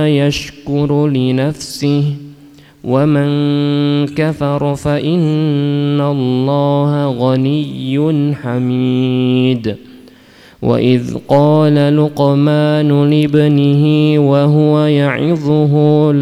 يشكر لنفسه ومن كفر فإن الله غني حميد. وإذ قال لقمان لابنه وهو يعظه